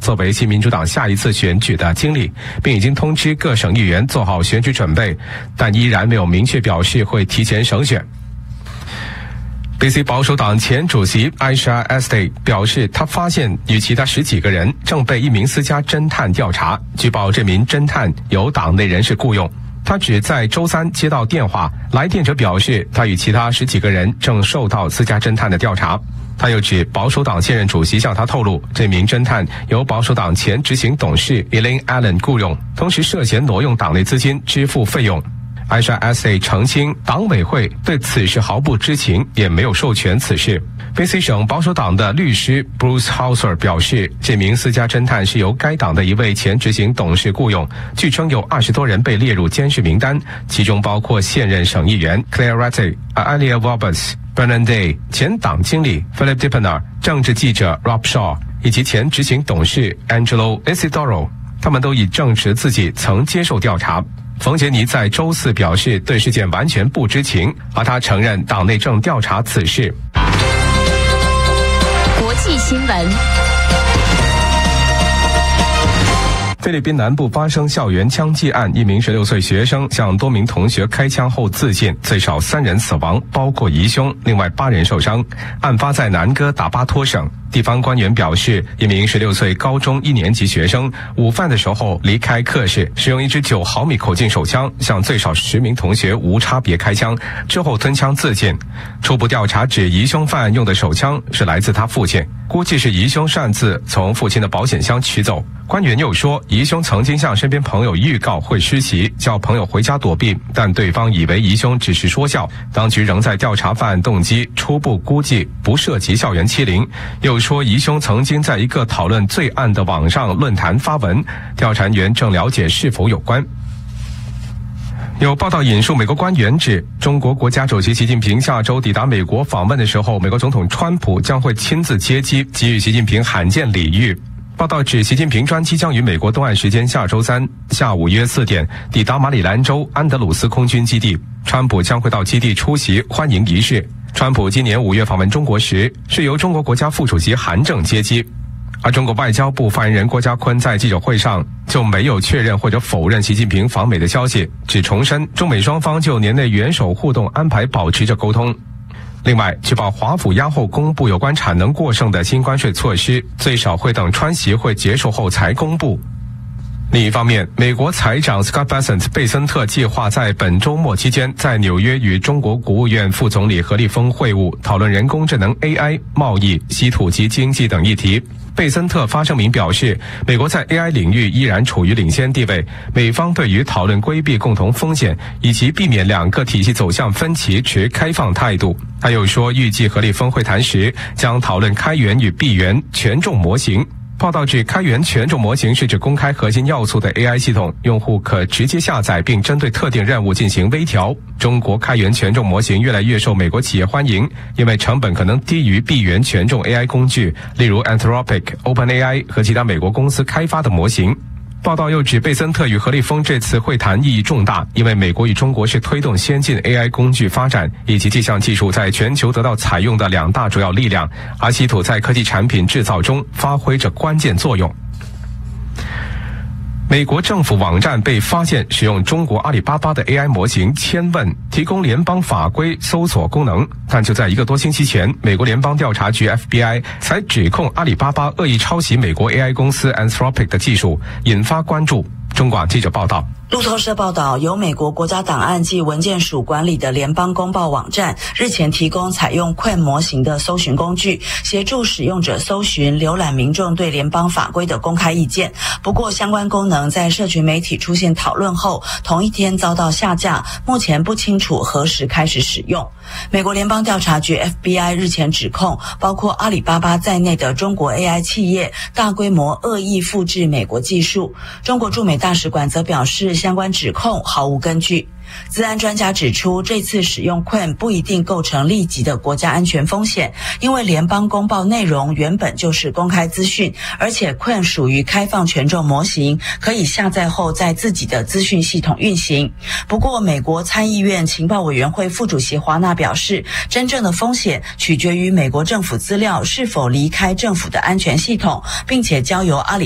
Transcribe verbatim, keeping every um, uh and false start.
作为其民主党下一次选举的经历，并已经通知各省议员做好选举准备，但依然没有明确表示会提前省选。B C 保守党前主席 Aisha Estee 表示，他发现与其他十几个人正被一名私家侦探调查，据报这名侦探由党内人士雇佣。他只在周三接到电话，来电者表示他与其他十几个人正受到私家侦探的调查。他又指保守党现任主席向他透露，这名侦探由保守党前执行董事 Elaine Allen 雇佣，同时涉嫌挪用党内资金支付费用。Aisha Estee 澄清，党委会对此事毫不知情，也没有授权此事。B C 省保守党的律师 Bruce Hauser 表示，这名私家侦探是由该党的一位前执行董事雇佣，据称有二十多人被列入监视名单，其中包括现任省议员 Claire Ratti、Alia Roberts、Bernard Day、前党经理 Philip Dippener、政治记者 Rob Shaw 以及前执行董事 Angelo Isidoro， 他们都已证实自己曾接受调查。冯杰尼在周四表示对事件完全不知情，而他承认党内正调查此事。 国际新闻。 菲律宾南部发生校园枪击案，一名十六岁学生向多名同学开枪后自尽，最少三人死亡，包括疑凶，另外八人受伤。案发在南哥达巴托省。地方官员表示，一名十六岁高中一年级学生午饭的时候离开课室，使用一支九毫米口径手枪向最少十名同学无差别开枪，之后吞枪自尽。初步调查指，疑凶犯案用的手枪是来自他父亲，估计是疑凶擅自从父亲的保险箱取走。官员又说，疑凶曾经向身边朋友预告会施袭，叫朋友回家躲避，但对方以为疑凶只是说笑。当局仍在调查犯案动机，初步估计不涉及校园欺凌。又说疑凶曾经在一个讨论罪案的网上论坛发文，调查员正了解是否有关。有报道引述美国官员指，中国国家主席习近平下周抵达美国访问的时候，美国总统川普将会亲自接机，给予习近平罕见礼遇。报道指，习近平专机将于美国东岸时间下周三下午约四点抵达马里兰州安德鲁斯空军基地，川普将会到基地出席欢迎仪式。川普今年五月访问中国时，是由中国国家副主席韩正接机。而中国外交部发言人郭家坤在记者会上就没有确认或者否认习近平访美的消息，只重申中美双方就年内元首互动安排保持着沟通。另外，据报华府押后公布有关产能过剩的新关税措施，最少会等川习会结束后才公布。另一方面，美国财长 Scott Bessent 贝森特计划在本周末期间在纽约与中国国务院副总理何立峰会晤，讨论人工智能 A I、贸易、稀土及经济等议题。贝森特发声明表示，美国在 A I 领域依然处于领先地位，美方对于讨论规避共同风险以及避免两个体系走向分歧持开放态度。他又说，预计何立峰会谈时将讨论开源与闭源权重模型。报道指，开源权重模型是指公开核心要素的 A I 系统，用户可直接下载并针对特定任务进行微调。中国开源权重模型越来越受美国企业欢迎，因为成本可能低于闭源权重 A I 工具，例如 Anthropic、OpenAI 和其他美国公司开发的模型。报道又指，贝森特与何立峰这次会谈意义重大，因为美国与中国是推动先进 A I 工具发展以及这项技术在全球得到采用的两大主要力量，而稀土在科技产品制造中发挥着关键作用。美国政府网站被发现使用中国阿里巴巴的 A I 模型千问提供联邦法规搜索功能，但就在一个多星期前，美国联邦调查局 F B I 才指控阿里巴巴恶意抄袭美国 A I 公司 Anthropic 的技术，引发关注。中广记者报道。 路透社报道，由美国国家档案及文件署管理的联邦公报网站日前提供采用 Qwen 模型的搜寻工具，协助使用者搜寻、浏览民众对联邦法规的公开意见。不过，相关功能在社群媒体出现讨论后，同一天遭到下架，目前不清楚何时开始使用。美国联邦调查局 F B I 日前指控，包括阿里巴巴在内的中国 A I 企业大规模恶意复制美国技术。中国驻美大使馆则表示，相关指控毫无根据。资安专家指出，这次使用 Qwen 不一定构成立即的国家安全风险，因为联邦公报内容原本就是公开资讯，而且 Qwen 属于开放权重模型，可以下载后在自己的资讯系统运行。不过，美国参议院情报委员会副主席华纳表示，真正的风险取决于美国政府资料是否离开政府的安全系统，并且交由阿里